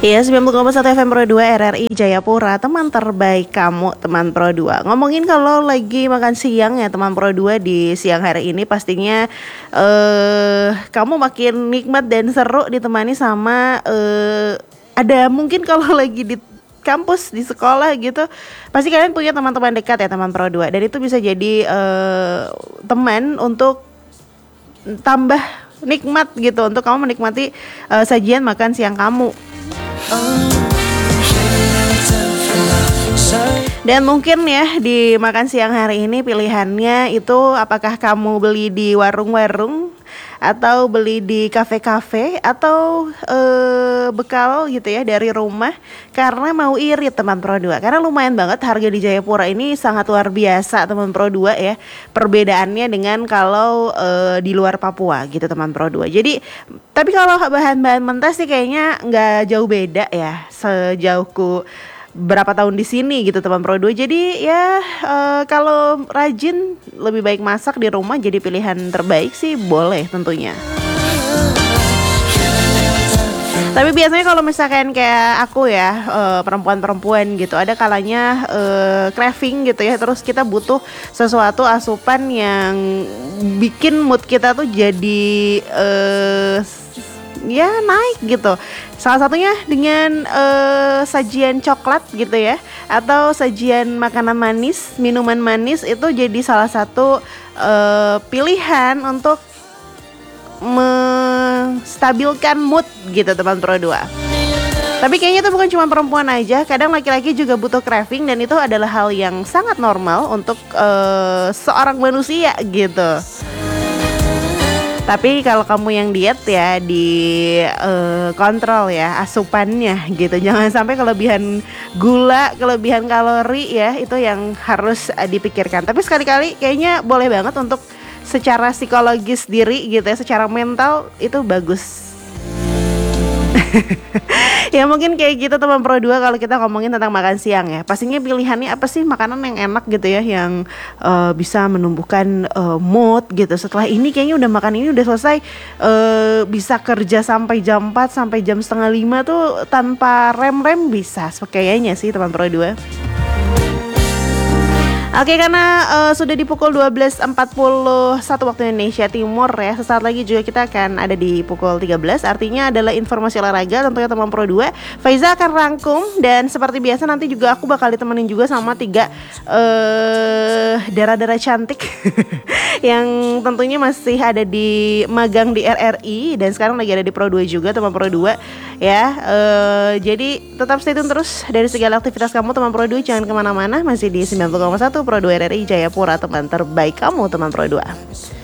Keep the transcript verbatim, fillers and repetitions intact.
Iya, sembilan puluh koma satu F M Pro dua R R I Jayapura, teman terbaik kamu, teman Pro dua. Ngomongin kalau lagi makan siang ya teman Pro dua di siang hari ini, pastinya eh kamu makin nikmat dan seru ditemani sama eh ada mungkin kalau lagi di kampus, di sekolah gitu, pasti kalian punya teman-teman dekat ya teman Pro dua, dan itu bisa jadi eh teman untuk tambah nikmat gitu untuk kamu menikmati uh, sajian makan siang kamu. Dan mungkin ya di makan siang hari ini pilihannya itu apakah kamu beli di warung-warung atau beli di kafe-kafe atau ee, bekal gitu ya dari rumah, karena mau irit teman Pro dua. Karena lumayan banget harga di Jayapura ini, sangat luar biasa teman Pro dua ya. Perbedaannya dengan kalau ee, di luar Papua gitu teman Pro dua. Jadi tapi kalau bahan-bahan mentah sih kayaknya nggak jauh beda ya sejauhku berapa tahun di sini gitu teman Pro dua. Jadi ya uh, kalau rajin lebih baik masak di rumah jadi pilihan terbaik sih, boleh tentunya. Tapi biasanya kalau misalkan kayak aku ya uh, perempuan-perempuan gitu, ada kalanya uh, craving gitu ya, terus kita butuh sesuatu asupan yang bikin mood kita tuh jadi uh, ya naik gitu. Salah satunya dengan uh, sajian coklat gitu ya, atau sajian makanan manis, minuman manis, itu jadi salah satu uh, pilihan untuk menstabilkan mood gitu teman Pro dua. Tapi kayaknya itu bukan cuma perempuan aja, kadang laki-laki juga butuh craving, dan itu adalah hal yang sangat normal untuk uh, seorang manusia gitu. Tapi kalau kamu yang diet ya di uh, kontrol ya asupannya gitu. Jangan sampai kelebihan gula, kelebihan kalori ya, itu yang harus uh, dipikirkan. Tapi sekali-kali kayaknya boleh banget untuk secara psikologis diri gitu ya, secara mental itu bagus. Ya mungkin kayak gitu teman Pro dua kalau kita ngomongin tentang makan siang ya. Pastinya pilihannya apa sih makanan yang enak gitu ya, yang uh, bisa menumbuhkan uh, mood gitu. Setelah ini kayaknya udah makan ini udah selesai, uh, bisa kerja sampai jam empat sampai jam setengah lima tuh tanpa rem-rem bisa. Kayaknya sih teman Pro dua. Oke, karena uh, sudah di pukul dua belas empat puluh satu waktu Indonesia Timur ya. Sesaat lagi juga kita akan ada di pukul tiga belas. Artinya adalah informasi olahraga tentunya teman Pro dua. Faiza akan rangkum, dan seperti biasa nanti juga aku bakal ditemenin juga sama tiga uh, dara-dara cantik yang tentunya masih ada di magang di R R I dan sekarang lagi ada di Pro dua juga teman Pro dua ya. Uh, jadi tetap stay tune terus dari segala aktivitas kamu teman Pro dua, jangan kemana-mana, masih di sembilan puluh koma satu Pro dua R R I Jayapura, teman terbaik kamu teman Pro dua.